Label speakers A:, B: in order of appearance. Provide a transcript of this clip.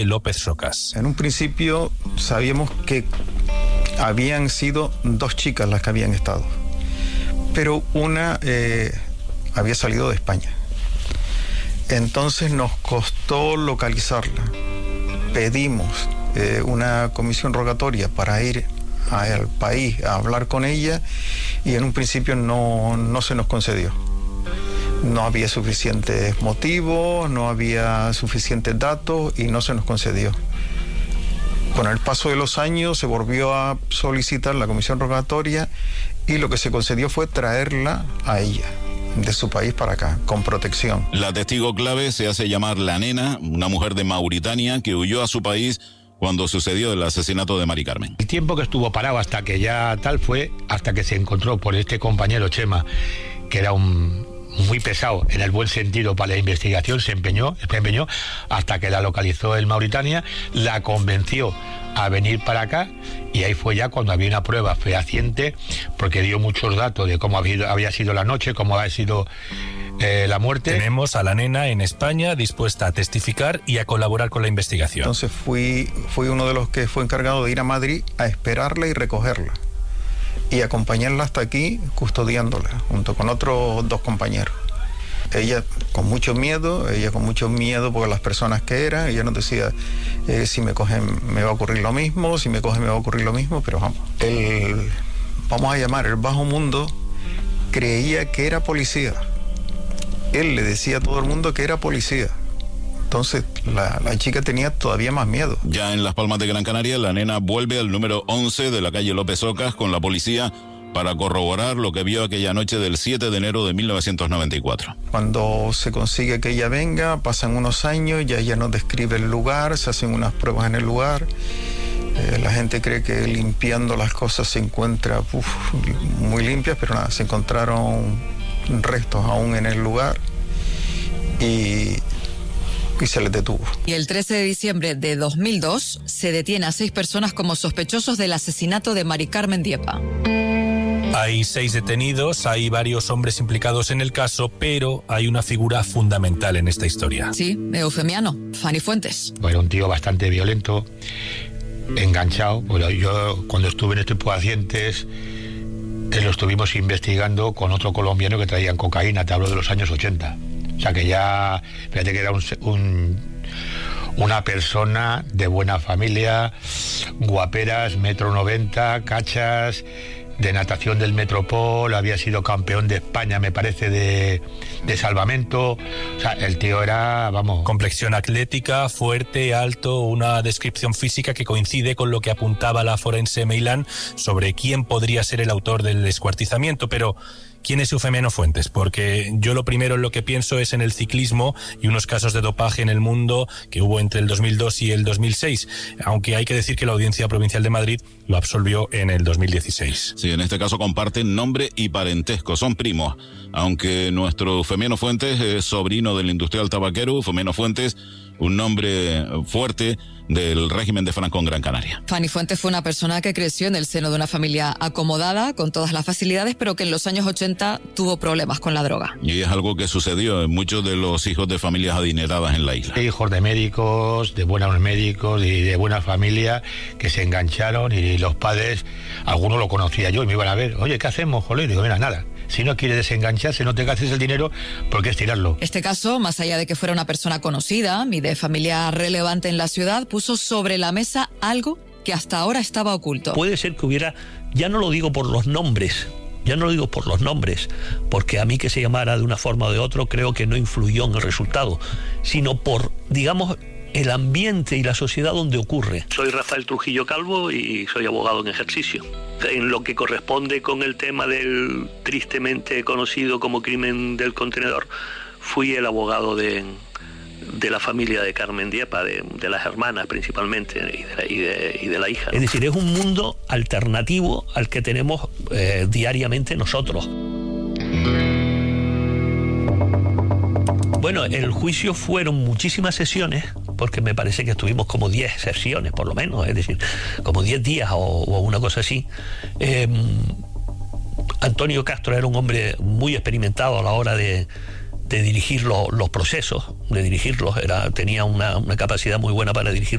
A: López Socas.
B: En un principio sabíamos que habían sido 2 chicas las que habían estado, pero una había salido de España. Entonces nos costó localizarla. Pedimos una comisión rogatoria para ir al país a hablar con ella y en un principio no se nos concedió. No había suficientes motivos, no había suficientes datos y no se nos concedió. Con el paso de los años se volvió a solicitar la comisión rogatoria y lo que se concedió fue traerla a ella de su país para acá, con protección.
C: La testigo clave se hace llamar La Nena, una mujer de Mauritania que huyó a su país cuando sucedió el asesinato de Mari Carmen.
D: El tiempo que estuvo parado hasta que ya tal fue, hasta que se encontró por este compañero Chema, que era muy pesado en el buen sentido para la investigación, se empeñó hasta que la localizó en Mauritania, la convenció a venir para acá y ahí fue ya cuando había una prueba fehaciente, porque dio muchos datos de cómo había sido la noche, cómo había sido la muerte.
A: Tenemos a La Nena en España dispuesta a testificar y a colaborar con la investigación.
B: Entonces fui uno de los que fue encargado de ir a Madrid a esperarla y recogerla y acompañarla hasta aquí custodiándola junto con otros 2 compañeros. Ella con mucho miedo porque las personas que eran, ella nos decía, si me cogen me va a ocurrir lo mismo, si me cogen me va a ocurrir lo mismo, pero vamos a llamar el bajo mundo, creía que era policía. Él le decía a todo el mundo que era policía. Entonces la chica tenía todavía más miedo.
C: Ya en Las Palmas de Gran Canaria, La Nena vuelve al número 11 de la calle López Socas con la policía para corroborar lo que vio aquella noche del 7 de enero de 1994.
B: Cuando se consigue que ella venga, pasan unos años, ya ella nos describe el lugar, se hacen unas pruebas en el lugar. La gente cree que limpiando las cosas se encuentra muy limpias, pero nada, se encontraron restos aún en el lugar y se les detuvo.
E: Y el 13 de diciembre de 2002 se detiene a 6 personas como sospechosos del asesinato de Mari Carmen Diepa.
A: Hay 6 detenidos, hay varios hombres implicados en el caso, pero hay una figura fundamental en esta historia.
E: Sí, eufemiano, Fanny Fuentes.
D: Era un tío bastante violento, enganchado. Bueno, yo cuando estuve en estos pacientes lo estuvimos investigando con otro colombiano que traían cocaína, te hablo de los años 80. O sea que ya, fíjate que era una persona de buena familia, guaperas, 1,90 m, cachas, de natación del Metropol, había sido campeón de España, me parece, de salvamento. O sea, el tío era, vamos...
A: Complexión atlética, fuerte, alto, una descripción física que coincide con lo que apuntaba la forense Meilán sobre quién podría ser el autor del descuartizamiento, pero... ¿Quién es Eufemiano Fuentes? Porque yo lo primero en lo que pienso es en el ciclismo y unos casos de dopaje en el mundo que hubo entre el 2002 y el 2006, aunque hay que decir que la Audiencia Provincial de Madrid lo absolvió en el 2016.
C: Sí, en este caso comparten nombre y parentesco, son primos, aunque nuestro Eufemiano Fuentes es sobrino del industrial tabaquero Eufemiano Fuentes, un nombre fuerte del régimen de Franco en Gran Canaria.
E: Fanny Fuentes fue una persona que creció en el seno de una familia acomodada, con todas las facilidades, pero que en los años 80 tuvo problemas con la droga.
C: Y es algo que sucedió en muchos de los hijos de familias adineradas en la isla.
D: Hijos de médicos, de buenos médicos y de buena familia que se engancharon y los padres, algunos lo conocía yo y me iban a ver, oye, ¿qué hacemos, joder? Digo, mira, nada. Si no quieres desengancharse, no te gastes el dinero porque es tirarlo.
E: Este caso, más allá de que fuera una persona conocida y de familia relevante en la ciudad, puso sobre la mesa algo que hasta ahora estaba oculto.
F: Puede ser que hubiera, ya no lo digo por los nombres, porque a mí que se llamara de una forma o de otra creo que no influyó en el resultado, sino por, digamos, el ambiente y la sociedad donde ocurre. Soy Rafael Trujillo Calvo y soy abogado en ejercicio. En lo que corresponde con el tema del tristemente conocido como crimen del contenedor, fui el abogado de la familia de Carmen Diepa, de las hermanas principalmente y de la hija, ¿no? Es decir, es un mundo alternativo al que tenemos diariamente nosotros. Bueno, el juicio fueron muchísimas sesiones, porque me parece que estuvimos como 10 sesiones, por lo menos, es decir, como 10 días o una cosa así. Antonio Castro era un hombre muy experimentado a la hora de dirigir los procesos, de dirigirlos. Tenía una capacidad muy buena para dirigir